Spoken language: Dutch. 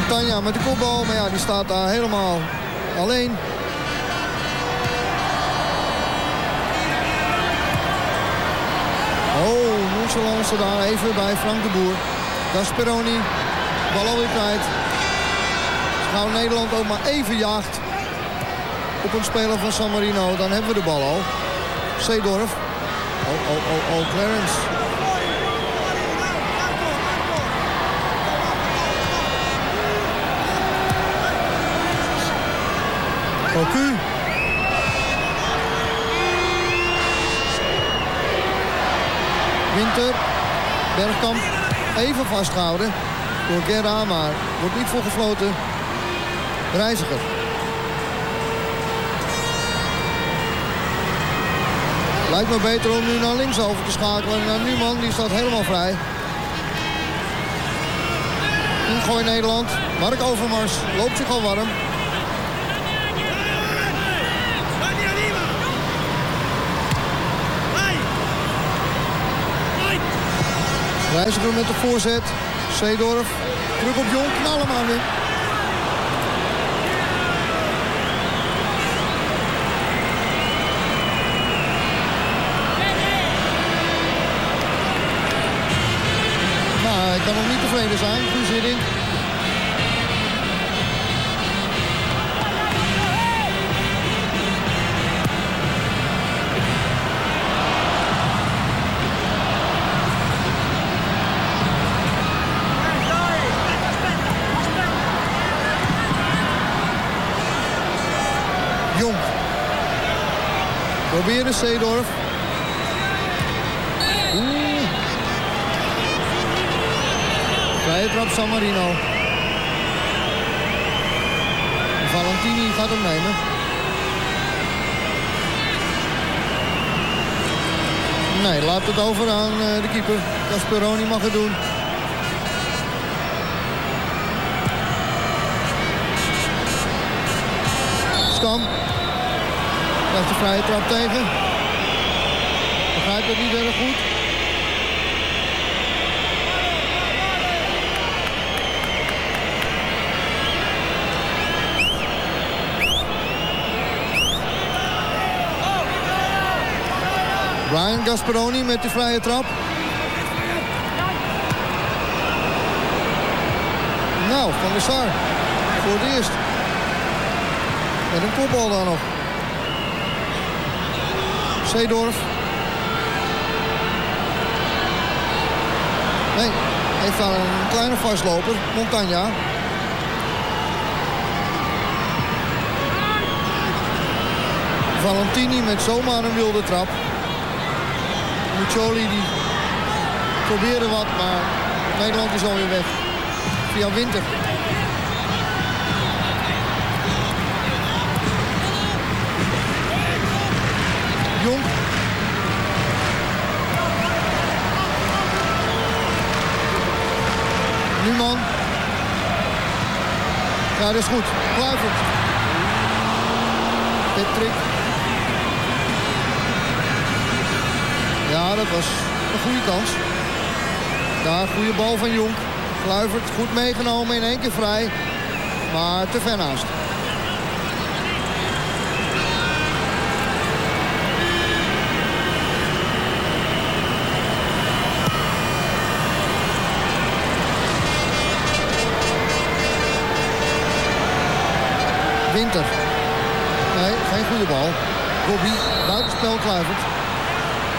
Montagna met de kopbal, maar ja, die staat daar helemaal alleen. Oh, nonchalance daar even bij Frank de Boer. Gasperoni, bal alweer kwijt. Als Nederland ook maar even jaagt op een speler van San Marino, dan hebben we de bal al. Seedorf. Oh, Clarence. Cocu. Winter. Bergkamp. Even vastgehouden door Guerra, maar wordt niet voor gefloten. Reiziger. Lijkt me beter om nu naar links over te schakelen. En Numan, die staat helemaal vrij. Ingooi Nederland. Mark Overmars loopt zich al warm. Reiziger met de voorzet. Seedorf. Druk op Jong. Knal hem aan weer. Nou, hij kan nog niet tevreden zijn. Guus Hiddink. Proberen Seedorf. Vrije trap San Marino. Valentini gaat hem nemen. Nee, laat het over aan de keeper. Gasperoni mag het doen. Skam. Krijgt de vrije trap tegen. Begrijpt het niet erg goed. Brian Gasperoni met de vrije trap. Nou, Van der Sar. Voor het eerst. Met een kopbal dan nog. Seedorf. Nee, heeft daar een kleine vastloper. Montagna. Valentini met zomaar een wilde trap. Muccioli die probeerde wat, maar Nederland is alweer weg. Via Winter. Jong. Numan. Ja, dat is goed. Kluivert. Patrick. Ja, dat was een goede kans. Daar, goede bal van Jong. Kluivert goed meegenomen, in één keer vrij. Maar te ver naast. Winter. Nee, geen goede bal. Bobby, buitenspel Kluivert.